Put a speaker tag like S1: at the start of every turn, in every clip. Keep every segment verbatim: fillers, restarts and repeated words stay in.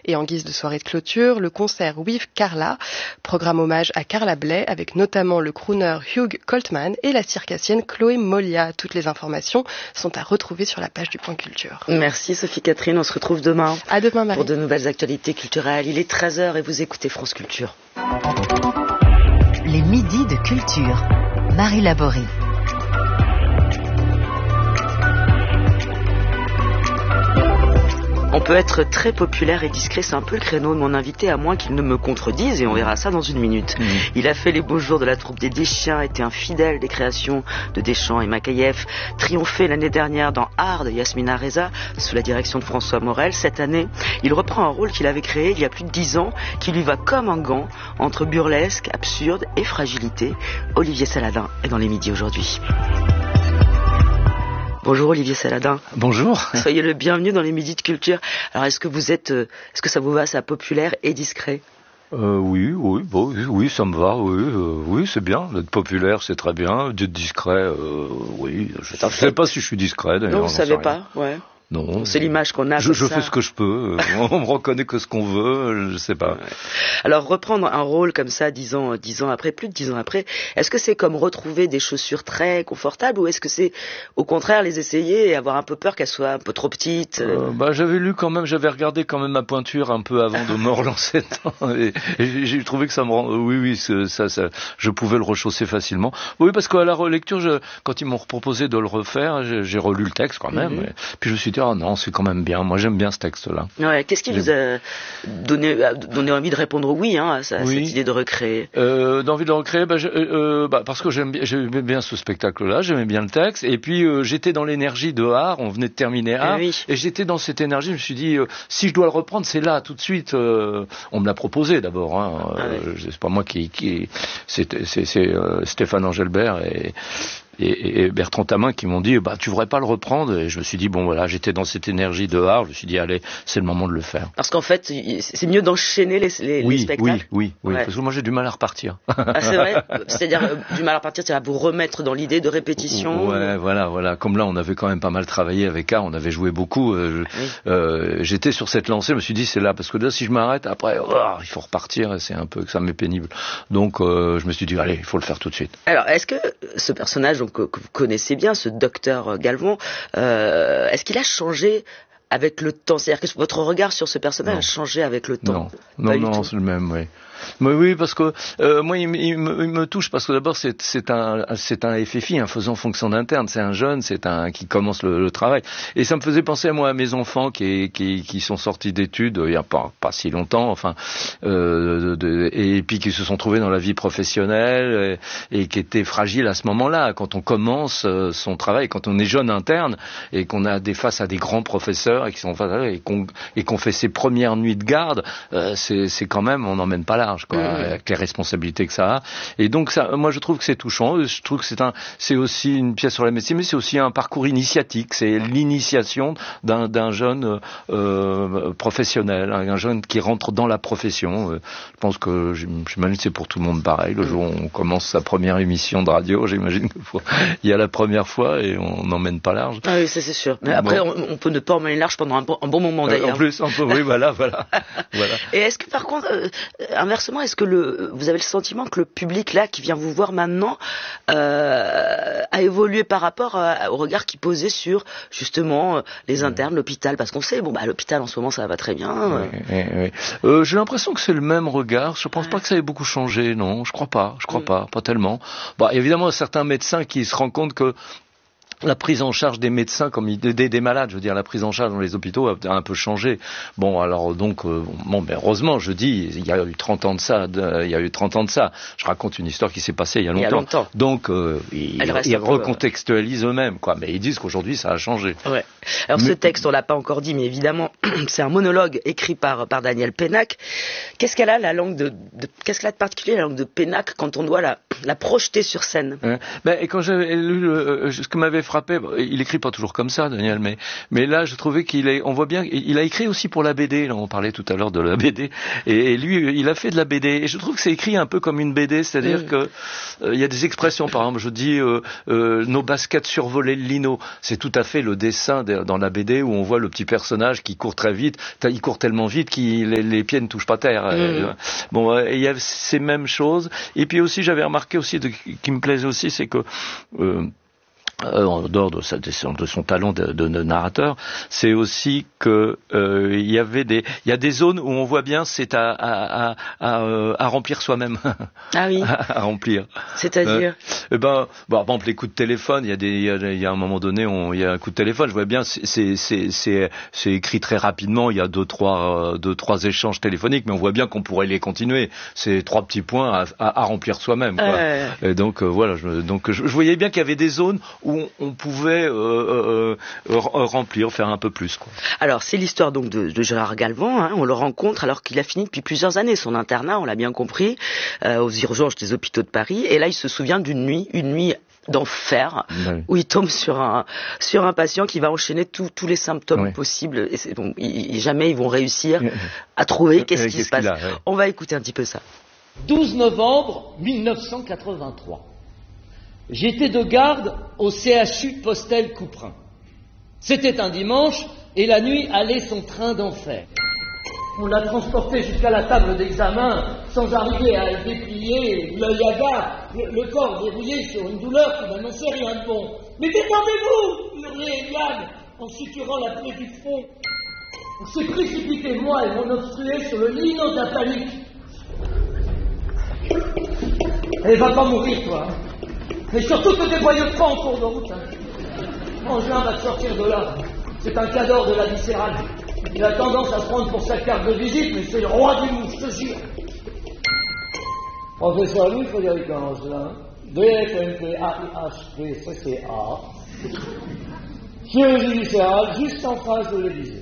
S1: Et en guise de soirée de clôture, le concert With Carla, programme hommage à Carla Bley avec notamment le crooner Hugh Coltman et la circassienne Chloé Molia. Toutes les informations sont à retrouver sur la page du Point Culture.
S2: Merci Sophie Catherine, on se retrouve demain.
S1: À demain Marie.
S2: Pour de nouvelles actualités culturelles. Il est treize heures et vous écoutez France Culture.
S3: Les midis de culture. Marie Laborie.
S2: On peut être très populaire et discret, c'est un peu le créneau de mon invité, à moins qu'il ne me contredise, et on verra ça dans une minute. Mmh. Il a fait les beaux jours de la troupe des Deschiens, était un fidèle des créations de Deschamps et Makayev, triomphé l'année dernière dans Art de Yasmina Reza, sous la direction de François Morel. Cette année, il reprend un rôle qu'il avait créé il y a plus de dix ans, qui lui va comme un gant, entre burlesque, absurde et fragilité. Olivier Saladin est dans les midis aujourd'hui. Bonjour Olivier Saladin.
S4: Bonjour.
S2: Soyez le bienvenu dans les midis de culture. Alors est-ce que vous êtes, euh, est-ce que ça vous va, ça, populaire et discret?
S4: Euh, oui, oui, bon, oui, oui, ça me va, oui, euh, oui, c'est bien. D'être populaire, c'est très bien. D'être discret, euh, oui. Je ne sais pas si je suis discret, d'ailleurs.
S2: Non, vous ne savez pas, ouais.
S4: Non.
S2: C'est l'image qu'on a.
S4: Je, je
S2: ça.
S4: fais ce que je peux. On me reconnaît que ce qu'on veut. Je sais pas.
S2: Ouais. Alors reprendre un rôle comme ça, dix ans, dix ans après, plus de dix ans après, est-ce que c'est comme retrouver des chaussures très confortables ou est-ce que c'est au contraire les essayer et avoir un peu peur qu'elles soient un peu trop petites?
S4: euh, Bah j'avais lu quand même, j'avais regardé quand même ma pointure un peu avant de me relancer dedans et, et j'ai trouvé que ça me rend. Oui, oui, ça, ça, je pouvais le rechausser facilement. Oui, parce qu'à la relecture, je, quand ils m'ont proposé de le refaire, j'ai, j'ai relu le texte quand même. Mm-hmm. Et, puis je me suis dit, ah oh non, c'est quand même bien. Moi, j'aime bien ce texte-là.
S2: Ouais. Qu'est-ce qui vous a donné, donné envie de répondre oui, hein, à, ça, oui. cette idée de recréer?
S4: euh, D'envie de le recréer, bah, je, euh, bah, parce que j'aime bien, j'aimais bien ce spectacle-là, j'aimais bien le texte. Et puis, euh, j'étais dans l'énergie de Art. On venait de terminer Art.
S2: Oui.
S4: Et j'étais dans cette énergie. Je me suis dit, euh, si je dois le reprendre, c'est là, tout de suite. Euh, on me l'a proposé d'abord. Hein. Ah, euh, oui. C'est pas moi qui... qui c'est c'est, c'est euh, Stéphane Engelbert et... Et, et Bertrand Tamin qui m'ont dit bah tu devrais pas le reprendre et je me suis dit bon voilà j'étais dans cette énergie de Art, je me suis dit allez c'est le moment de le faire.
S2: Parce qu'en fait c'est mieux d'enchaîner les, les,
S4: oui,
S2: les spectacles.
S4: Oui oui oui ouais. Parce que moi j'ai du mal à repartir.
S2: Ah, c'est vrai, c'est-à-dire euh, du mal à repartir, c'est à vous remettre dans l'idée de répétition.
S4: Ouais ou... voilà voilà comme là on avait quand même pas mal travaillé avec Art, on avait joué beaucoup. Euh, oui. euh, j'étais sur cette lancée, je me suis dit c'est là parce que là si je m'arrête après oh, il faut repartir et c'est un peu que ça m'est pénible. Donc euh, je me suis dit allez il faut le faire tout de suite.
S2: Alors est-ce que ce personnage donc, que, que vous connaissez bien, ce docteur Galvon, euh, est-ce qu'il a changé avec le temps? C'est-à-dire que votre regard sur ce personnage non. a changé avec le temps?
S4: Non, non, non c'est le même, oui. Mais oui, parce que euh, moi, il, il, me, il me touche parce que d'abord, c'est, c'est un, c'est un F F I, un faisant fonction d'interne. C'est un jeune, c'est un qui commence le, le travail. Et ça me faisait penser à moi, à mes enfants qui, qui, qui sont sortis d'études il y a pas, pas si longtemps, enfin, euh, de, de, et puis qui se sont trouvés dans la vie professionnelle et, et qui étaient fragiles à ce moment-là, quand on commence euh, son travail, quand on est jeune interne et qu'on a des face à des grands professeurs et qui sont et qu'on, et qu'on fait ses premières nuits de garde, euh, c'est, c'est quand même, on n'emmène pas là. Quoi, mmh. avec les responsabilités que ça a. Et donc, ça, moi, je trouve que c'est touchant. Je trouve que c'est un, c'est aussi une pièce sur la médecine, mais c'est aussi un parcours initiatique. C'est l'initiation d'un, d'un jeune euh, professionnel, un jeune qui rentre dans la profession. Je pense que, j'imagine que c'est pour tout le monde pareil. Le jour où on commence sa première émission de radio, j'imagine qu'il y a la première fois et on n'emmène pas large.
S2: Ah oui, ça c'est sûr. Mais après, bon. on, on peut ne pas emmener large pendant un bon, un bon moment d'ailleurs.
S4: En plus, on peut, oui, voilà, voilà. voilà.
S2: Et est-ce que par contre, euh, inversement, est-ce que le, vous avez le sentiment que le public là qui vient vous voir maintenant euh, a évolué par rapport à, au regard qu'il posait sur justement les internes, l'hôpital, parce qu'on sait, bon bah l'hôpital en ce moment ça va très bien.
S4: Oui, oui, oui. Euh, j'ai l'impression que c'est le même regard. Je pense ouais. pas que ça ait beaucoup changé, non. Je crois pas, je crois mm. pas, pas tellement. Bah évidemment certains médecins qui se rendent compte que la prise en charge des médecins, comme des, des malades, je veux dire, la prise en charge dans les hôpitaux a un peu changé. Bon, alors donc, euh, bon, ben heureusement, je dis, il y a eu trente ans de ça, de, il y a eu trente ans de ça. Je raconte une histoire qui s'est passée il y a longtemps. Il y a longtemps. Donc, euh, ils, ils recontextualisent euh... eux-mêmes, quoi. Mais ils disent qu'aujourd'hui, ça a changé.
S2: Ouais. Alors, mais... ce texte, on l'a pas encore dit, mais évidemment, c'est un monologue écrit par par Daniel Pénac. Qu'est-ce qu'elle a la langue de, de qu'est-ce qu'elle a de particulier la langue de Pénac quand on doit la la projeter sur scène?
S4: Ouais. Ben, et quand j'avais lu le, ce que m'avait frappé, il écrit pas toujours comme ça, Daniel, mais mais là, je trouvais qu'il est, on voit bien, il a écrit aussi pour la B D. Là, on parlait tout à l'heure de la B D, et, et lui, il a fait de la B D. Et je trouve que c'est écrit un peu comme une B D, c'est-à-dire mmh. que euh, il y a des expressions, par exemple, je dis euh, euh, nos baskets survolaient le lino. C'est tout à fait le dessin de, dans la B D où on voit le petit personnage qui court très vite. Il court tellement vite que les, les pieds ne touchent pas terre. Mmh. Bon, il y a ces mêmes choses. Et puis aussi, j'avais remarqué aussi, de, qui me plaisait aussi, c'est que euh, Euh, en dehors de, sa, de, son, de son talent de, de, de narrateur, c'est aussi que euh, il y avait des, il y a des zones où on voit bien c'est à à à, à, à remplir soi-même.
S2: Ah oui.
S4: à, à remplir.
S2: C'est-à-dire.
S4: Euh, eh ben, bon, par exemple les coups de téléphone, il y a des, il y a, il y a un moment donné, on, il y a un coup de téléphone. Je vois bien, c'est c'est c'est c'est, c'est écrit très rapidement. Il y a deux trois euh, deux trois échanges téléphoniques, mais on voit bien qu'on pourrait les continuer. C'est trois petits points à, à, à remplir soi-même. Quoi. Euh... Et donc euh, voilà, je, donc je, je voyais bien qu'il y avait des zones où on, on pouvait euh, euh, euh, remplir, faire un peu plus. Quoi.
S2: Alors, c'est l'histoire donc de, de Gérard Galvan. Hein, on le rencontre alors qu'il a fini depuis plusieurs années son internat, on l'a bien compris, euh, aux urgences des hôpitaux de Paris. Et là, il se souvient d'une nuit, une nuit d'enfer, oui. où il tombe sur un sur un patient qui va enchaîner tous tous les symptômes oui. possibles. Et c'est, bon, il, jamais ils vont réussir à trouver qu'est-ce qui qu'est-ce se passe. A, ouais. On va écouter un petit peu ça.
S5: douze novembre mille neuf cent quatre-vingt-trois. J'étais de garde au C H U Postel-Couperin. C'était un dimanche et la nuit allait son train d'enfer. On l'a transporté jusqu'à la table d'examen sans arriver à le déplier, l'œil hagard, le, le corps verrouillé sur une douleur qui n'annonçait rien de bon. « Mais détendez-vous » hurlait Eliane en suturant la plaie du front. On s'est précipité, moi et mon obstrué, sur le lino de la panique. « Elle va pas mourir, toi. Mais surtout que des boyaux pas en cours de route. Hein. Angelin va te sortir de là. C'est un cador de la viscérale. Il a tendance à se prendre pour sa carte de visite, mais c'est le roi du mou, je te jure. Professeur Louis Frédéric Angelin, D F M P A I H P C C A, chirurgie viscérale, juste en face de l'Élysée.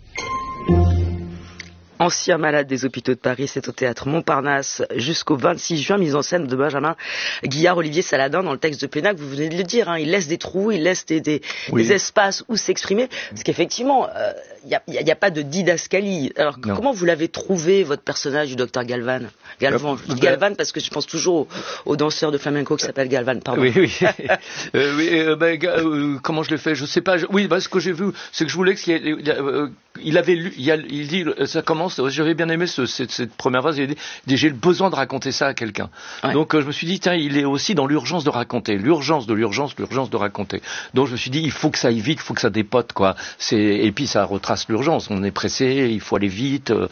S2: Ancien malade des hôpitaux de Paris, c'est au théâtre Montparnasse jusqu'au vingt-six juin, mise en scène de Benjamin Guillard, Olivier Saladin. Dans le texte de Pénac, vous venez de le dire, hein, il laisse des trous, il laisse des, des, oui. des espaces où s'exprimer, parce qu'effectivement, il euh, n'y a, a, a pas de didascalie. Alors non. Comment vous l'avez trouvé, votre personnage du docteur Galvan Galvan, je dis Galvan parce que je pense toujours au, au danseur de flamenco qui s'appelle Galvan, pardon.
S4: Oui, oui. euh, oui euh, ben, euh, comment je l'ai fait, je sais pas. Je, oui, ben, ce que j'ai vu, c'est que je voulais qu'il y ait, euh, il avait lu, il, a, il dit, ça commence, j'avais bien aimé ce, cette, cette première phrase, il a dit, j'ai le besoin de raconter ça à quelqu'un. Ouais. Donc euh, je me suis dit, tiens, il est aussi dans l'urgence de raconter, l'urgence de l'urgence, l'urgence de raconter. Donc je me suis dit, il faut que ça aille vite, il faut que ça dépote, quoi. C'est, et puis ça retrace l'urgence, on est pressé, il faut aller vite, euh,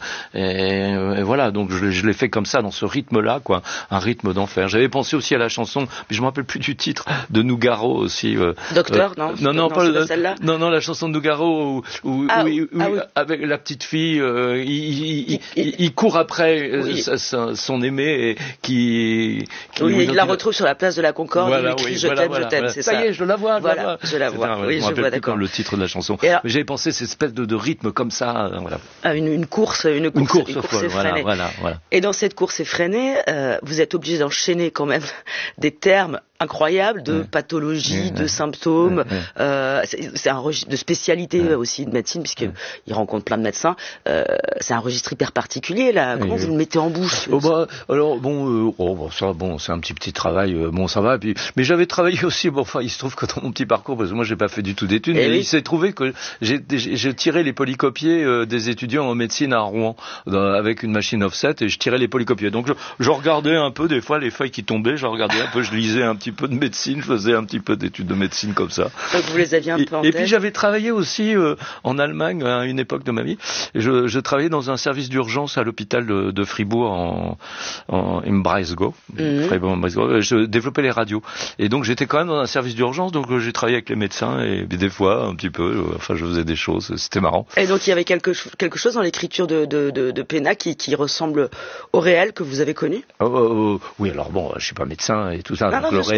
S4: et, et voilà, donc je, je l'ai fait comme ça, dans ce rythme-là, quoi, un rythme d'enfer. J'avais pensé aussi à la chanson, mais je me rappelle plus du titre, de Nougaro aussi. Euh,
S2: Docteur, euh, non
S4: Non, non, non, pas
S2: le, celle-là.
S4: Non, non, la chanson de Nougaro, où, où,
S2: ah,
S4: où,
S2: où,
S4: où
S2: ah, oui.
S4: avec la petite fille, euh, il, il, il, il court après oui. sa, sa, son aimé et qui, qui
S2: oui, il la retrouve sur la place de la Concorde,
S4: voilà,
S2: il lui crie
S4: oui,
S2: je
S4: voilà,
S2: t'aime,
S4: voilà,
S2: je t'aime,
S4: voilà.
S2: c'est
S4: ça.
S2: ça.
S4: Ça y est, je la vois, je
S2: voilà,
S4: la vois.
S2: Je la vois,
S4: un,
S2: oui,
S4: je,
S2: je,
S4: je
S2: vois, d'accord.
S4: Le titre de la chanson.
S2: Alors,
S4: mais j'avais pensé cette espèce de, de rythme comme ça, voilà.
S2: Ah, une, une course, une course,
S4: une course,
S2: une course
S4: folle,
S2: effrénée.
S4: Voilà, voilà, voilà.
S2: Et dans cette course effrénée, euh, vous êtes obligé d'enchaîner quand même des termes incroyables de ouais. pathologie, ouais, de ouais. symptômes. Ouais, ouais. Euh, c'est, c'est un registre de spécialité ouais. aussi de médecine, puisqu'il ouais. rencontre plein de médecins. Euh, c'est un registre hyper particulier, là. Comment ouais, vous ouais. le mettez en bouche?
S4: Oh bah, alors, bon, euh, oh, bon, ça, bon, c'est un petit petit travail, euh, bon, ça va. Puis, mais j'avais travaillé aussi, bon, enfin, il se trouve que dans mon petit parcours, parce que moi, j'ai pas fait du tout d'études, et mais oui. il s'est trouvé que j'ai, j'ai, j'ai tiré les polycopiés euh, des étudiants en médecine à Rouen, dans, avec une machine offset, et je tirais les polycopiés. Donc, je, je regardais un peu, des fois, les feuilles qui tombaient, je regardais un peu, je lisais un petit peu de médecine, je faisais un petit peu d'études de médecine comme ça.
S2: Donc, vous les aviez un
S4: et,
S2: peu en
S4: et
S2: tête.
S4: puis, j'avais travaillé aussi euh, en Allemagne à une époque de ma vie. Et je, je travaillais dans un service d'urgence à l'hôpital de, de Fribourg en, en in Breisgau. Mm-hmm. Fribourg, Breisgau. Je développais les radios. Et donc, j'étais quand même dans un service d'urgence, donc euh, j'ai travaillé avec les médecins et des fois, un petit peu, euh, enfin, je faisais des choses, c'était marrant.
S2: Et donc, il y avait quelque, quelque chose dans l'écriture de, de, de, de Pénac qui, qui ressemble au réel que vous avez connu?
S4: oh, oh, oh, Oui, alors bon, je suis pas médecin et tout ça,
S2: non,
S4: donc
S2: non,
S4: le réel,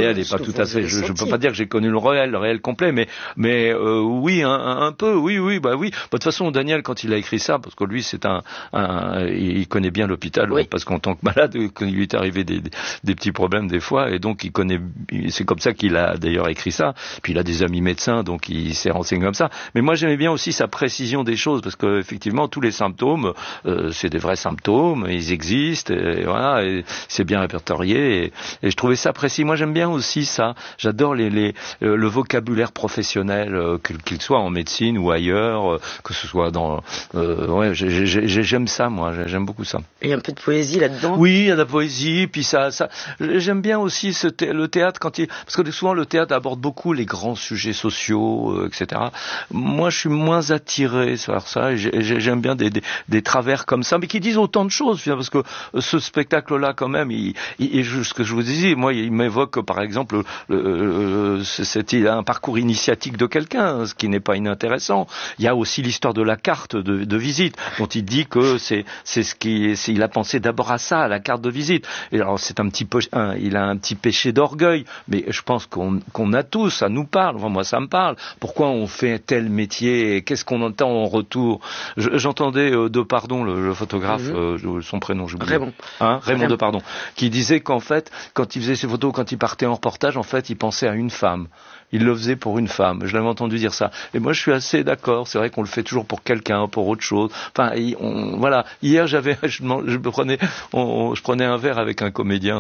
S4: réel est pas tout à fait. Je, je peux pas dire que j'ai connu le réel, le réel complet, mais mais euh, oui, un, un peu, oui, oui, bah oui. Bah, de toute façon, Daniel, quand il a écrit ça, parce que lui, c'est un, un il connaît bien l'hôpital, oui. Parce qu'en tant que malade, il lui est arrivé des, des, des petits problèmes des fois, et donc il connaît. C'est comme ça qu'il a d'ailleurs écrit ça. Puis il a des amis médecins, donc il s'est renseigné comme ça. Mais moi, j'aimais bien aussi sa précision des choses, parce que effectivement, tous les symptômes, euh, c'est des vrais symptômes, ils existent, et voilà, et c'est bien répertorié. Et, et je trouvais ça précis. Moi, j'aime bien aussi ça. J'adore les, les, euh, le vocabulaire professionnel, euh, qu'il soit en médecine ou ailleurs, euh, que ce soit dans... Euh, ouais, j'ai, j'ai, j'aime ça, moi. J'aime beaucoup ça.
S2: Il y a un peu de poésie là-dedans.
S4: Oui, il y a de la poésie. Puis ça, ça. J'aime bien aussi ce thé, le théâtre quand il, parce que souvent le théâtre aborde beaucoup les grands sujets sociaux, euh, et cetera. Moi, je suis moins attiré par ça. Et j'aime bien des, des, des travers comme ça, mais qui disent autant de choses, parce que ce spectacle-là, quand même, il, il, ce que je vous disais, moi, il m'évoque, par exemple, le, le, c'est, il a un parcours initiatique de quelqu'un, ce qui n'est pas inintéressant. Il y a aussi l'histoire de la carte de, de visite, dont il dit que c'est, c'est ce qui, c'est, il a pensé d'abord à ça, à la carte de visite. Et alors, c'est un petit peu, un, il a un petit péché d'orgueil, mais je pense qu'on, qu'on a tous, ça nous parle. Enfin, moi, ça me parle. Pourquoi on fait tel métier? Qu'est-ce qu'on entend en retour? Je, j'entendais euh, Depardon, le, le photographe, mm-hmm. euh, son prénom, j'oublie.
S2: Raymond.
S4: Hein, Raymond, Raymond Depardon, qui disait qu'en fait, quand il faisait ses photos, quand il partait en reportage, en fait, il pensait à une femme. Il le faisait pour une femme. Je l'avais entendu dire ça. Et moi, je suis assez d'accord. C'est vrai qu'on le fait toujours pour quelqu'un, pour autre chose. Enfin, on, voilà. Hier, j'avais, je, je prenais, on, je prenais un verre avec un comédien.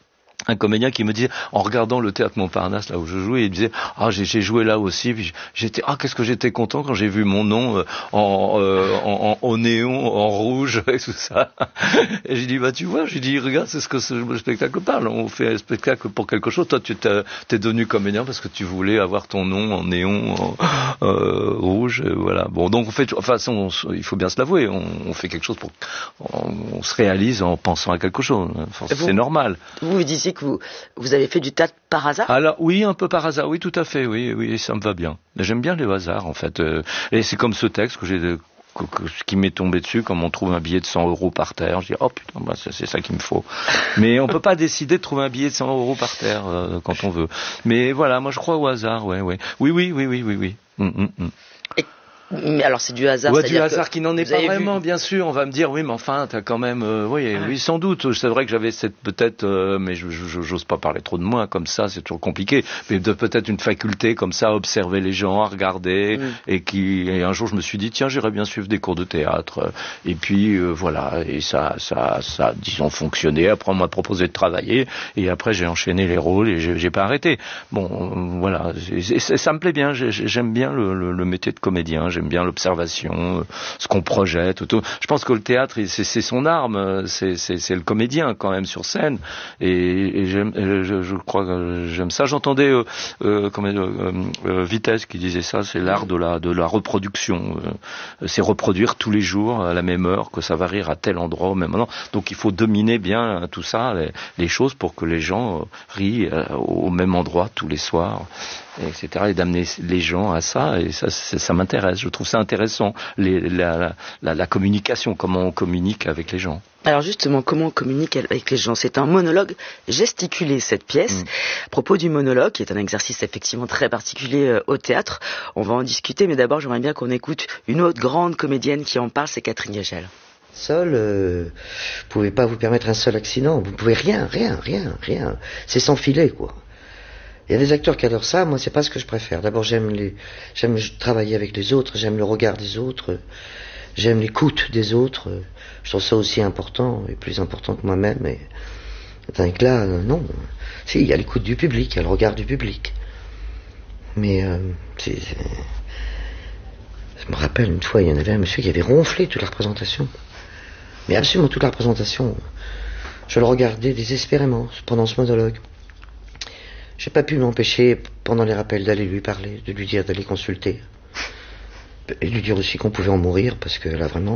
S4: Un comédien qui me disait, en regardant le théâtre Montparnasse, là où je jouais, il me disait, ah, j'ai, j'ai joué là aussi, puis j'étais, ah, qu'est-ce que j'étais content quand j'ai vu mon nom euh, en, euh, en, en, en néon, en rouge, et tout ça. Et j'ai dit, bah, tu vois, j'ai dit, regarde, c'est ce que ce, le spectacle parle. On fait un spectacle pour quelque chose. Toi, tu t'es, t'es devenu comédien parce que tu voulais avoir ton nom en néon, en, euh, rouge, et voilà. Bon, donc on fait, enfin, on, il faut bien se l'avouer, on, on fait quelque chose pour, on, on se réalise en pensant à quelque chose. Enfin, c'est vous, normal.
S2: Vous vous disiez que vous, vous avez fait du théâtre par hasard?
S4: Alors oui, un peu par hasard, oui, tout à fait, oui, oui, ça me va bien. J'aime bien les hasards, en fait. Euh, et c'est comme ce texte que j'ai, que, que, qui m'est tombé dessus, comme on trouve un billet de cent euros par terre. Je dis, oh putain, bah, c'est, c'est ça qu'il me faut. Mais on peut pas décider de trouver un billet de cent euros par terre euh, quand on veut. Mais voilà, moi je crois au hasard, ouais, ouais. Oui, oui, oui, oui, oui, oui. Hum, hum, hum.
S2: Mais alors c'est du hasard.
S4: Ouais, du hasard qui n'en est pas vraiment, vu... bien sûr. On va me dire oui, mais enfin, t'as quand même, euh, oui, ah. oui, sans doute. C'est vrai que j'avais cette peut-être, euh, mais je, je, j'ose pas parler trop de moi comme ça, c'est toujours compliqué. Mais de peut-être une faculté comme ça, à observer les gens, à regarder, mm. et qui, et un jour je me suis dit tiens, j'irais bien suivre des cours de théâtre. Et puis euh, voilà, et ça, ça, ça, disons fonctionné. Après on m'a proposé de travailler, et après j'ai enchaîné les rôles et j'ai, j'ai pas arrêté. Bon, euh, voilà, et, et, ça me plaît bien. J'aime bien le, le, le métier de comédien. J'aime bien l'observation, ce qu'on projette, tout. Je pense que le théâtre, c'est, c'est son arme, c'est, c'est, c'est le comédien quand même sur scène, et, et j'aime, je, je crois que j'aime ça. J'entendais euh, euh, comment, euh, euh, Vitesse qui disait ça, c'est l'art de la de la reproduction, euh, c'est reproduire tous les jours à la même heure, que ça va rire à tel endroit au même moment. Donc il faut dominer bien tout ça, les, les choses pour que les gens rient au même endroit tous les soirs, et cetera. Et d'amener les gens à ça, et ça, ça, ça m'intéresse. Je trouve ça intéressant, les, la, la, la communication, comment on communique avec les gens.
S2: Alors justement, comment on communique avec les gens? C'est un monologue gesticulé, cette pièce. Mmh. À propos du monologue, qui est un exercice effectivement très particulier euh, au théâtre, on va en discuter, mais d'abord j'aimerais bien qu'on écoute une autre grande comédienne qui en parle, c'est Catherine Gagel.
S6: Seul, euh, vous pouvez pas vous permettre un seul accident, vous pouvez rien, rien, rien, rien. C'est sans filet, quoi. Il y a des acteurs qui adorent ça, moi c'est pas ce que je préfère. D'abord j'aime les, j'aime travailler avec les autres, j'aime le regard des autres, j'aime l'écoute des autres. Je trouve ça aussi important, et plus important que moi-même. Et tandis que là, euh, non. Si, il y a l'écoute du public, il y a le regard du public. Mais euh, c'est, c'est... je me rappelle une fois, il y en avait un monsieur qui avait ronflé toute la représentation. Mais absolument toute la représentation. Je le regardais désespérément pendant ce monologue. J'ai pas pu m'empêcher, pendant les rappels, d'aller lui parler, de lui dire d'aller consulter. Et de lui dire aussi qu'on pouvait en mourir, parce que là, vraiment...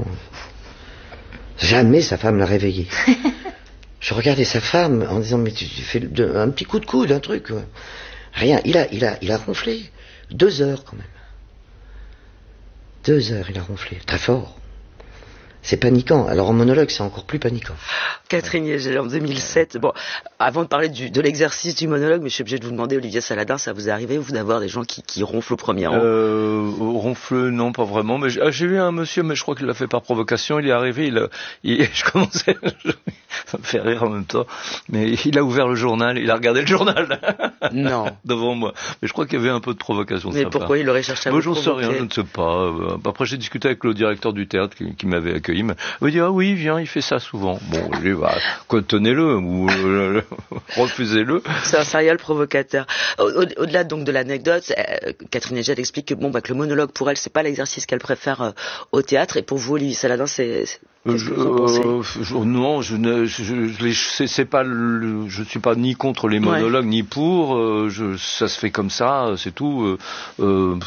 S6: Jamais sa femme l'a réveillé. Je regardais sa femme en disant, mais tu fais un petit coup de coude, un truc. Ouais. Rien, il a, il a, il a ronflé. Deux heures, quand même. Deux heures, il a ronflé. Très fort. C'est paniquant. Alors en monologue, c'est encore plus paniquant.
S2: Catherine Yegel, en deux mille sept. Bon, avant de parler du, de l'exercice du monologue, mais je suis obligé de vous demander, Olivier Saladin, ça vous est arrivé, vous, d'avoir des gens qui, qui ronflent au premier rang?
S4: Euh, ronfle, non, pas vraiment. Mais j'ai, j'ai vu un monsieur, mais je crois qu'il l'a fait par provocation. Il est arrivé, il, a, il je commençais, ça me fait rire en même temps. Mais il a ouvert le journal, il a regardé le journal.
S2: Non.
S4: Devant moi. Mais je crois qu'il y avait un peu de provocation.
S2: Mais pourquoi part. Il aurait cherché à
S4: moi,
S2: vous
S4: provoquer? J'en sais rien, je ne sais pas. Après, j'ai discuté avec le directeur du théâtre qui, qui m'avait accueilli. Il m'a dit, ah oui, viens, il fait ça souvent. Bon, j'ai dit, bah, tenez-le, ou euh, refusez-le.
S2: C'est un serial provocateur. Au, au, au-delà donc de l'anecdote, euh, Catherine Yegel explique que, bon, bah, que le monologue, pour elle, c'est pas l'exercice qu'elle préfère euh, au théâtre. Et pour vous, Olivier Saladin, c'est... c'est...
S4: Euh, je, euh, je, non, je ne, je, je, je c'est, c'est pas, le, je suis pas ni contre les monologues ouais. ni pour. Euh, je, ça se fait comme ça, c'est tout. Euh, euh,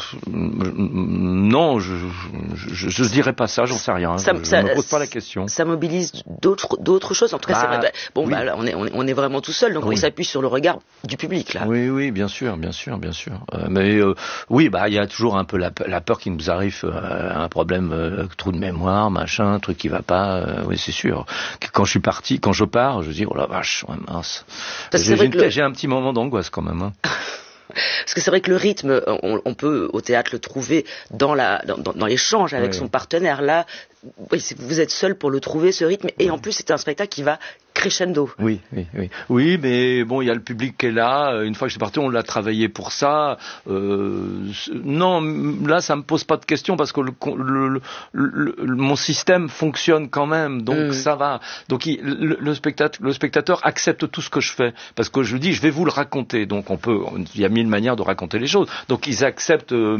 S4: non, je, je, je, je dirais pas ça, j'en sais rien. Ça, je, ça, je me pose pas la question.
S2: Ça mobilise d'autres, d'autres choses. En tout cas, bah, c'est vrai. Bon, oui. bah, là, on est, on est, on est vraiment tout seul, donc oui. on s'appuie sur le regard du public, là.
S4: Oui, oui, bien sûr, bien sûr, bien sûr. Euh, mais euh, oui, bah, il y a toujours un peu la, la peur qui nous arrive, euh, un problème, euh, trou de mémoire, machin, un truc qui va pas, euh, oui, c'est sûr. Quand je suis parti, quand je pars, je dis, oh la vache, ouais, mince. J'ai, j'ai, le... j'ai un petit moment d'angoisse quand même. Hein.
S2: Parce que c'est vrai que le rythme, on, on peut au théâtre le trouver dans, la, dans, dans l'échange avec oui. son partenaire. Là, oui, vous êtes seul pour le trouver, ce rythme. Et oui. en plus, c'est un spectacle qui va crescendo.
S4: Oui, oui, oui. Oui, mais bon, il y a le public qui est là. Une fois que je suis parti, on l'a travaillé pour ça. Euh, non, là, ça me pose pas de question parce que le, le, le, le, mon système fonctionne quand même. Donc, mmh. ça va. Donc, il, le, le, spectateur, le spectateur accepte tout ce que je fais. Parce que je lui dis, je vais vous le raconter. Donc, on peut, il y a mille manières de raconter les choses. Donc, ils acceptent euh,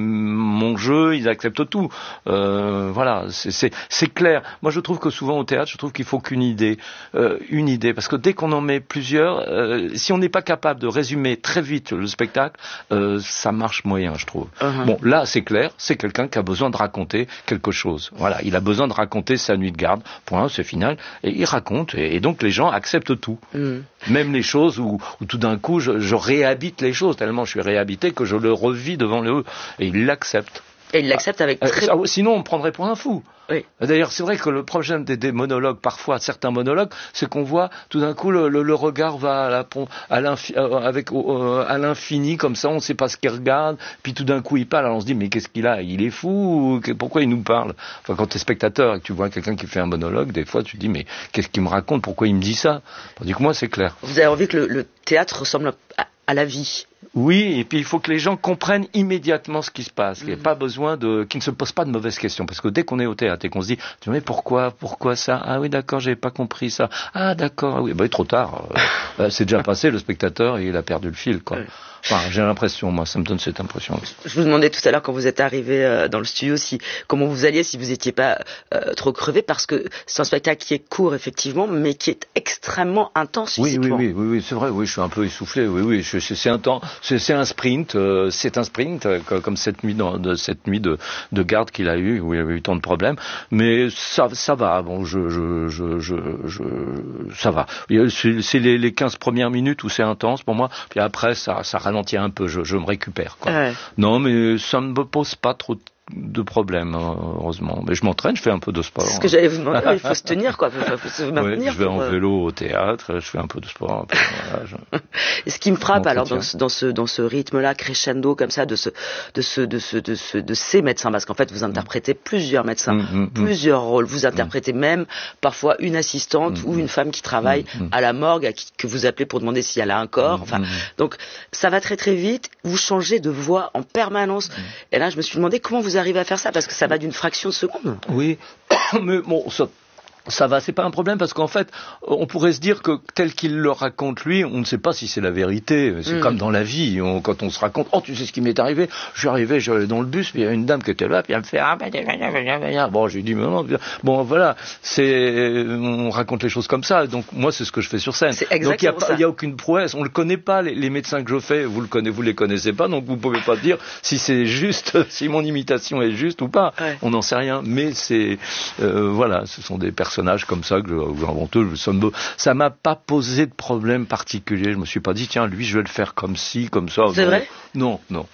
S4: mon jeu, ils acceptent tout. Euh, voilà, c'est, c'est, c'est clair. Moi, je trouve que souvent au théâtre, je trouve qu'il faut qu'une idée. Euh, une idée, parce que dès qu'on en met plusieurs, euh, si on n'est pas capable de résumer très vite le spectacle, euh, ça marche moyen, je trouve. Uh-huh. Bon, là, c'est clair, c'est quelqu'un qui a besoin de raconter quelque chose. Voilà, il a besoin de raconter sa nuit de garde, point, c'est final, et il raconte, et, et donc les gens acceptent tout. Mm. Même les choses où, où tout d'un coup, je, je réhabite les choses, tellement je suis réhabité que je le revis devant eux, et il l'accepte.
S2: Et il l'accepte avec très...
S4: Euh, sinon, on me prendrait pour un fou.
S2: Oui.
S4: D'ailleurs, c'est vrai que le problème des, des monologues, parfois, certains monologues, c'est qu'on voit tout d'un coup le, le, le regard va à, la, à, l'infi, avec, euh, à l'infini, comme ça, on ne sait pas ce qu'il regarde, puis tout d'un coup il parle, alors on se dit, mais qu'est-ce qu'il a? Il est fou? Pourquoi il nous parle? Enfin, quand tu es spectateur et que tu vois quelqu'un qui fait un monologue, des fois tu te dis, mais qu'est-ce qu'il me raconte? Pourquoi il me dit ça? Tandis que moi, c'est clair.
S2: Vous avez envie que le, le théâtre ressemble à, à la vie?
S4: Oui, et puis il faut que les gens comprennent immédiatement ce qui se passe. Il n'y a pas besoin de, qu'ils ne se posent pas de mauvaises questions. Parce que dès qu'on est au théâtre et qu'on se dit, tu mais pourquoi, pourquoi ça? Ah oui, d'accord, j'avais pas compris ça. Ah d'accord, ah oui, bah trop tard. Euh, c'est déjà passé, le spectateur, et il a perdu le fil, quoi. Enfin, j'ai l'impression, moi, ça me donne cette impression.
S2: Je vous demandais tout à l'heure quand vous êtes arrivé euh, dans le studio si comment vous alliez, si vous n'étiez pas euh, trop crevé, parce que c'est un spectacle qui est court effectivement, mais qui est extrêmement intense
S4: oui,
S2: physiquement.
S4: Oui, oui, oui, oui, c'est vrai. Oui, je suis un peu essoufflé. Oui, oui, je, c'est, c'est un temps, c'est, c'est un sprint, euh, c'est un sprint euh, comme cette nuit, dans, de, cette nuit de, de garde qu'il a eu, où il avait eu tant de problèmes. Mais ça, ça va. Bon, je, je, je, je, je ça va. C'est, c'est les, les quinze premières minutes où c'est intense pour moi. Puis après, ça, ça ralentit un peu, je, je me récupère, quoi. Ouais. Non, mais ça ne me pose pas trop de de problème, heureusement. Mais je m'entraîne, je fais un peu de sport.
S2: C'est ce que j'allais vous demander, il faut se tenir, quoi. Il faut se maintenir.
S4: Oui, je vais en vélo au théâtre, je fais un peu de sport. Peu, voilà, je...
S2: Et ce qui me frappe, alors, dans ce, dans ce, dans ce rythme-là, crescendo, comme ça, de ce, de ce, de ce, de ce, de ces médecins, parce qu'en fait, vous interprétez plusieurs médecins, mmh, mmh, plusieurs rôles. Vous interprétez mmh. même, parfois, une assistante mmh, ou une femme qui travaille mmh, à la morgue, à qui, que vous appelez pour demander si elle a un corps. Enfin, mmh. donc, ça va très très vite. Vous changez de voix en permanence. Mmh. Et là, je me suis demandé comment vous arrivez à faire ça, parce que ça va d'une fraction de seconde.
S4: Oui, mais bon, ça, ça va, c'est pas un problème, parce qu'en fait, on pourrait se dire que tel qu'il le raconte lui, on ne sait pas si c'est la vérité. C'est mmh. comme dans la vie, on, quand on se raconte, oh, tu sais ce qui m'est arrivé, je suis arrivé, j'allais dans le bus, puis il y a une dame qui était là, puis elle me fait, ah ben, bon, j'ai dit, mais non, bon, voilà, c'est, on raconte les choses comme ça, donc moi, c'est ce que je fais sur scène.
S2: C'est exactement
S4: donc il n'y a, a aucune prouesse, on le connaît pas, les, les médecins que je fais, vous le connaissez, vous les connaissez pas, donc vous pouvez pas dire si c'est juste, si mon imitation est juste ou pas, ouais. On n'en sait rien, mais c'est, euh, voilà, ce sont des personnages comme ça que j'ai inventé, ça ne ça m'a pas posé de problème particulier. Je me suis pas dit tiens lui je vais le faire comme ci, comme ça.
S2: C'est
S4: non.
S2: vrai ?
S4: Non, non.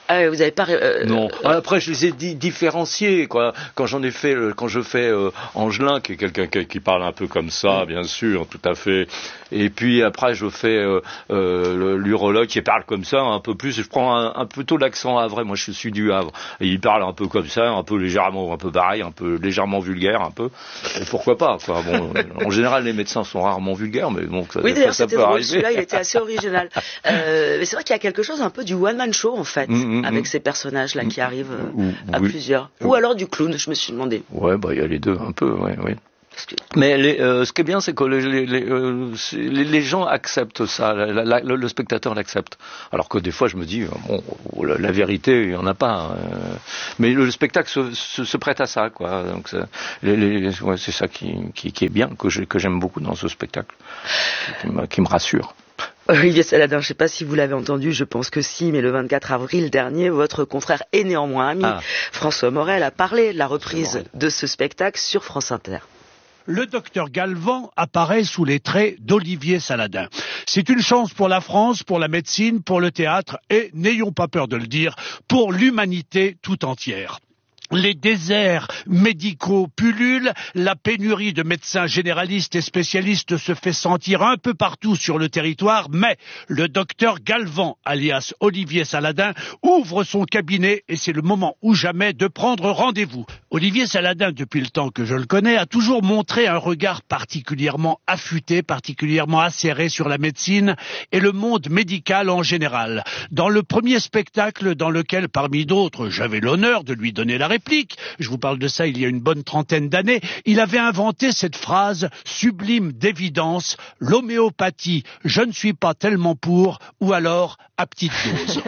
S2: Ah, vous avez pas. Euh,
S4: non.
S2: Euh,
S4: Après, je les ai di- différenciés, quoi. Quand j'en ai fait, euh, quand je fais euh, Angelin, qui est quelqu'un qui, qui parle un peu comme ça, bien sûr, tout à fait. Et puis après, je fais euh, euh, le- l'urologue qui parle comme ça, un peu plus. Je prends un, un plutôt l'accent havrais. Moi, je suis du Havre. Et il parle un peu comme ça, un peu légèrement, un peu pareil, un peu légèrement vulgaire, un peu. Et pourquoi pas, quoi. Bon, en général, les médecins sont rarement vulgaires, mais bon, ça,
S2: oui,
S4: ça,
S2: d'ailleurs,
S4: ça
S2: c'était
S4: peut
S2: drôle.
S4: arriver.
S2: Celui-là, il était assez original. Euh, mais c'est vrai qu'il y a quelque chose un peu du one-man show, en fait,
S4: Mm, mm,
S2: avec
S4: mm.
S2: ces personnages-là qui arrivent euh,
S4: Ou-
S2: à
S4: oui.
S2: plusieurs. Ou alors du clown, je me suis demandé.
S4: Ouais, bah il y a les deux, un peu, ouais, ouais.
S2: Parce que-
S4: Mais les, euh, ce qui est bien, c'est que les, les, les, euh, c'est- les, les gens acceptent ça, la, la, la, le, le spectateur l'accepte. Alors que des fois, je me dis, bon, la, la vérité, il y en a pas. Euh, mais le, le spectacle se, se, se prête à ça, quoi. Donc, ça, les, les, ouais, c'est ça qui, qui, qui est bien, que, je, que j'aime beaucoup dans ce spectacle, qui, qui, me, qui me rassure.
S2: Olivier Saladin, je ne sais pas si vous l'avez entendu, je pense que si, mais le vingt-quatre avril dernier, votre confrère et néanmoins ami,
S4: Ah.
S2: François Morel, a parlé de la reprise de ce spectacle sur France Inter.
S7: Le docteur Galvan apparaît sous les traits d'Olivier Saladin. C'est une chance pour la France, pour la médecine, pour le théâtre et, n'ayons pas peur de le dire, pour l'humanité tout entière. Les déserts médicaux pullulent, la pénurie de médecins généralistes et spécialistes se fait sentir un peu partout sur le territoire, mais le docteur Galvan, alias Olivier Saladin, ouvre son cabinet et c'est le moment ou jamais de prendre rendez-vous. Olivier Saladin, depuis le temps que je le connais, a toujours montré un regard particulièrement affûté, particulièrement acéré sur la médecine et le monde médical en général. Dans le premier spectacle dans lequel, parmi d'autres, j'avais l'honneur de lui donner la réponse, je vous parle de ça il y a une bonne trentaine d'années, il avait inventé cette phrase sublime d'évidence, l'homéopathie, je ne suis pas tellement pour, ou alors à petite dose.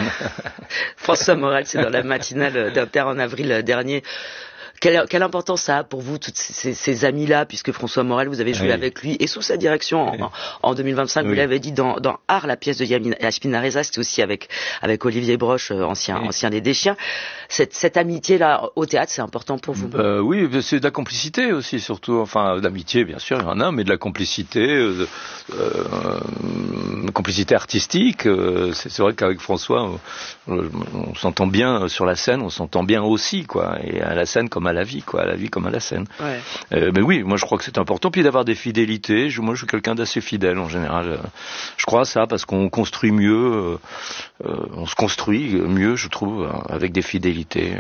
S2: François Morel, c'est dans la matinale d'Inter en avril dernier. Quelle, quelle importance ça a pour vous, tous ces, ces amis-là, puisque François Morel, vous avez joué
S4: oui.
S2: avec lui et sous sa direction en, en, en deux mille vingt-cinq, oui. Vous l'avez dit dans, dans Art, la pièce de Yasmine Reza, c'était aussi avec, avec Olivier Broche, ancien, oui. ancien des Deschiens. Cette, cette amitié-là au théâtre, c'est important pour vous?
S4: euh, Oui, c'est de la complicité aussi, surtout. Enfin, d'amitié, bien sûr, il y en a, mais de la complicité, euh, euh, complicité artistique. Euh, c'est, c'est vrai qu'avec François, on, on s'entend bien sur la scène, on s'entend bien aussi, quoi. Et à la scène comme à la vie, quoi, à la vie comme à la scène.
S2: Ouais.
S4: Euh, mais oui, moi je crois que c'est important, puis d'avoir des fidélités. Je, moi je suis quelqu'un d'assez fidèle en général. Je crois à ça parce qu'on construit mieux, euh, on se construit mieux, je trouve, avec des fidélités.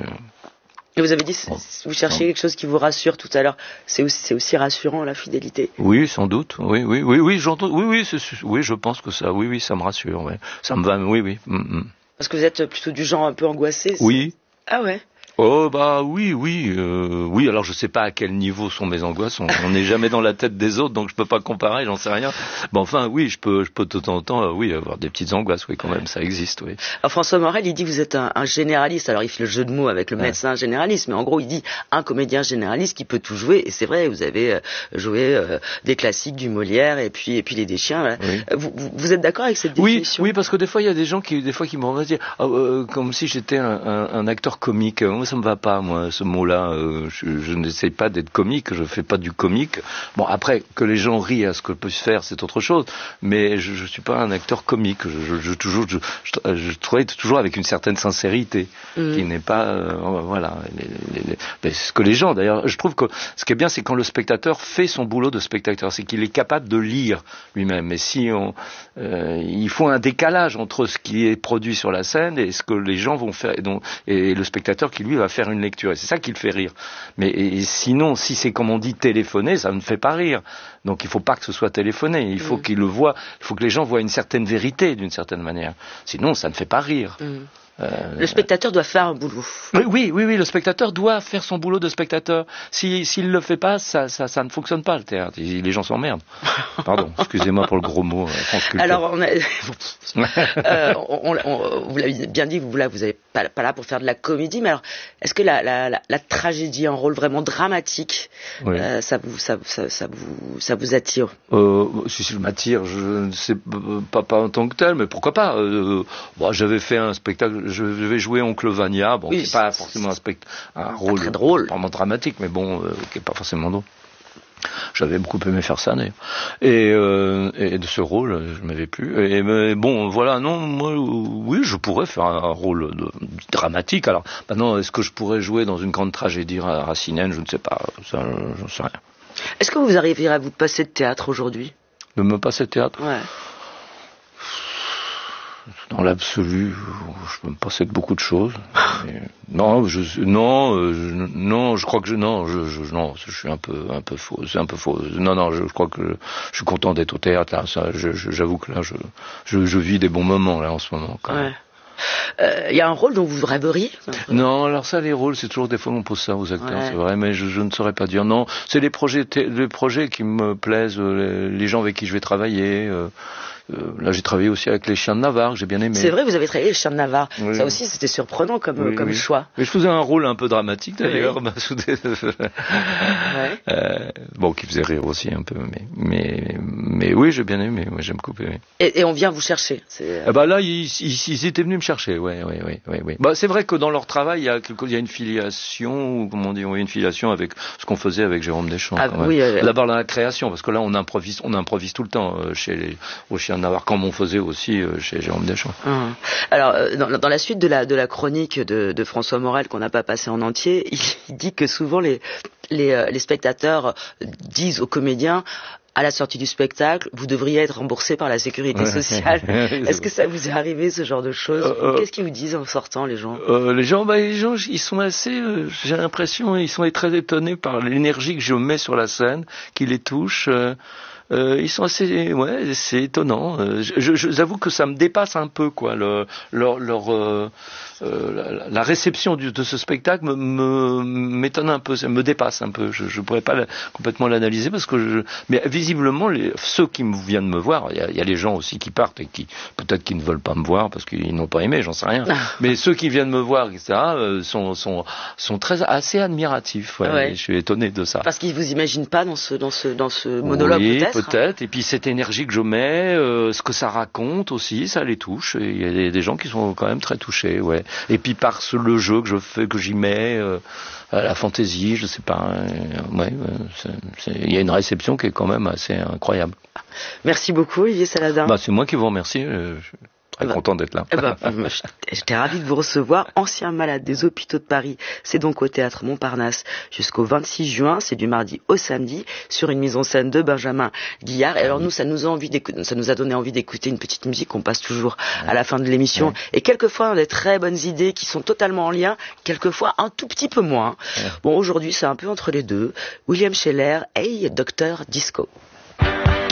S2: Et vous avez dit, bon. Vous cherchiez quelque chose qui vous rassure tout à l'heure. C'est aussi, c'est aussi rassurant, la fidélité.
S4: Oui, sans doute. Oui, oui, oui, oui, j'entends. Oui, oui, c'est, oui, je pense que ça. Oui, oui, ça me rassure. Ouais. Ça me va. Oui, oui. Mm-hmm.
S2: Parce que vous êtes plutôt du genre un peu angoissé. C'est...
S4: Oui.
S2: Ah ouais.
S4: Oh bah oui, oui, euh, oui. Alors je sais pas à quel niveau sont mes angoisses. On n'est jamais dans la tête des autres, donc je peux pas comparer. J'en sais rien. Bon, enfin, oui, je peux, je peux de temps en temps, euh, oui, avoir des petites angoisses. Oui, quand même, ça existe. Oui.
S2: Alors François Morel, il dit que vous êtes un, un généraliste. Alors il fait le jeu de mots avec le ouais. médecin généraliste, mais en gros, il dit un comédien généraliste qui peut tout jouer. Et c'est vrai, vous avez euh, joué euh, des classiques, du Molière, et puis et puis les Deschiens. Voilà. Oui. Vous, vous, vous êtes d'accord avec cette définition?
S4: Oui, oui, parce que des fois, il y a des gens qui, des fois, qui m'ont dit, oh, euh, comme si j'étais un, un, un acteur comique. Moi, ça me va pas, moi. Ce mot-là, euh, je, je n'essaie pas d'être comique, je fais pas du comique. Bon, après, que les gens rient à ce que je peux faire, c'est autre chose, mais je, je suis pas un acteur comique. Je, je, je toujours, je, je, je travaille toujours avec une certaine sincérité, mmh. qui n'est pas, euh, voilà. Les, les, les, mais ce que les gens, d'ailleurs, je trouve que ce qui est bien, c'est quand le spectateur fait son boulot de spectateur, c'est qu'il est capable de lire lui-même. Et si on, euh, il faut un décalage entre ce qui est produit sur la scène et ce que les gens vont faire, et, donc, et le spectateur qui lui va faire une lecture. C'est ça qui le fait rire. Mais et sinon, si c'est comme on dit téléphoner, ça ne fait pas rire. Donc il ne faut pas que ce soit téléphoné. Il faut mmh. qu'il le voit. Il faut que les gens voient une certaine vérité d'une certaine manière. Sinon, ça ne fait pas rire. Mmh.
S2: Euh, le spectateur doit faire un boulot.
S4: Oui, oui, oui, le spectateur doit faire son boulot de spectateur. Si, s'il le fait pas, ça, ça, ça ne fonctionne pas, le théâtre. Les gens s'emmerdent. Pardon, excusez-moi pour le gros mot. Euh,
S2: Alors, on a, euh, on, on, vous l'avez bien dit, vous là, vous n'êtes pas, pas là pour faire de la comédie, mais alors, est-ce que la, la, la, la tragédie, un rôle vraiment dramatique, oui. euh, ça vous, ça, ça, ça vous, ça vous attire?
S4: euh, Si je m'attire, je ne sais pas, pas en tant que tel, mais pourquoi pas. Euh, bon, j'avais fait un spectacle. Je vais jouer Oncle Vania, bon, oui, c'est pas forcément un, spect... un rôle
S2: très drôle,
S4: vraiment dramatique, mais bon, euh, qui est pas forcément drôle. J'avais beaucoup aimé faire ça d'ailleurs. Et, euh, et de ce rôle, je m'avais plu. Et mais bon, voilà, non, moi, oui, je pourrais faire un, un rôle de, dramatique. Alors, maintenant, est-ce que je pourrais jouer dans une grande tragédie racinienne? Je ne sais pas, ça, j'en sais rien.
S2: Est-ce que vous arriverez à vous passer de théâtre aujourd'hui?
S4: De me passer de théâtre?
S2: Ouais.
S4: Dans l'absolu, je peux me passer de beaucoup de choses. Mais non, je, non, je, non, je crois que je, non, je, je, non, je suis un peu, un peu faux, c'est un peu faux. Non, non, je, je crois que je, je suis content d'être au théâtre. Là, ça, je, je, j'avoue que là, je, je, je vis des bons moments là en ce moment. Quand même.
S2: Ouais. Il euh, y a un rôle dont vous rêveriez?
S4: Non, alors ça, les rôles, c'est toujours des fois on pose ça aux acteurs,
S2: ouais.
S4: C'est vrai, mais je, je ne saurais pas dire. Non, c'est les projets, les projets qui me plaisent, les, les gens avec qui je vais travailler. Euh, euh, là, j'ai travaillé aussi avec les Chiens de Navarre, que j'ai bien aimé.
S2: C'est vrai, vous avez travaillé les Chiens de Navarre.
S4: Oui.
S2: Ça aussi, c'était surprenant comme,
S4: oui,
S2: comme
S4: oui.
S2: choix.
S4: Mais je faisais un rôle un peu dramatique d'ailleurs,
S2: oui.
S4: bah, ouais. euh, bon, qui faisait rire aussi un peu, mais mais mais oui, j'ai bien aimé. Moi, j'aime beaucoup aimer.
S2: Et, et on vient vous chercher. C'est...
S4: Ah bah là, ils, ils, ils étaient venus me chercher. Ouais, ouais, ouais, ouais, ouais. Bah, c'est vrai que dans leur travail, il y a quelque, il y a une filiation, ou comment on dit, on a une filiation avec ce qu'on faisait avec Jérôme Deschamps.
S2: Ah,
S4: quand
S2: oui,
S4: même.
S2: euh...
S4: D'abord dans la création, parce que là, on improvise, on improvise tout le temps euh, chez les aux Chiens de Navarre, comme on faisait aussi euh, chez Jérôme Deschamps.
S2: Hum. Alors, euh, dans, dans la suite de la de la chronique de, de François Morel qu'on n'a pas passé en entier, il, il dit que souvent les les, euh, les spectateurs disent aux comédiens, à la sortie du spectacle, vous devriez être remboursé par la sécurité sociale. Est-ce que ça vous est arrivé, ce genre de choses? euh, Qu'est-ce qu'ils vous disent en sortant, les gens?
S4: euh, Les gens, bah, les gens, ils sont assez, euh, j'ai l'impression, ils sont très étonnés par l'énergie que je mets sur la scène, qui les touche. Euh, euh, ils sont assez, ouais, c'est étonnant. Euh, je, je, j'avoue que ça me dépasse un peu, quoi. Le, leur, leur, euh, euh, la, la réception du, de ce spectacle me, me m'étonne un peu, ça me dépasse un peu. Je ne pourrais pas la, complètement l'analyser parce que, je, mais visiblement, les, ceux qui me, viennent me voir, il y a, il y a les gens aussi qui partent et qui peut-être qui ne veulent pas me voir parce qu'ils n'ont pas aimé, j'en sais rien. Mais ceux qui viennent me voir, et cetera, euh, sont, sont, sont très assez admiratifs. Ouais, ouais. Je suis étonné de ça.
S2: Parce qu'ils vous imaginent pas dans ce, dans ce, dans ce monologue,
S4: oui,
S2: peut-être.
S4: Peut-être. Et puis cette énergie que je mets, euh, ce que ça raconte aussi, ça les touche. Il y a des, des gens qui sont quand même très touchés, ouais. Et puis par ce, le jeu que je fais, que j'y mets, euh, la fantaisie, je sais pas. Euh, ouais, c'est, c'est, il y a une réception qui est quand même assez incroyable.
S2: Merci beaucoup, Olivier Saladin.
S4: Bah, c'est moi qui vous remercie. Euh, je... Très
S2: bah,
S4: content d'être là.
S2: Bah, j'étais ravi de vous recevoir. Ancien malade des hôpitaux de Paris, c'est donc au théâtre Montparnasse jusqu'au vingt-six juin. C'est du mardi au samedi sur une mise en scène de Benjamin Guillard. Et alors nous, ça nous a envie d'écouter, ça nous a donné envie d'écouter une petite musique qu'on passe toujours ouais. à la fin de l'émission. Ouais. Et quelquefois, on a des très bonnes idées qui sont totalement en lien, quelquefois un tout petit peu moins. Ouais. Bon, aujourd'hui, c'est un peu entre les deux. William Scheller, Hey Docteur Disco.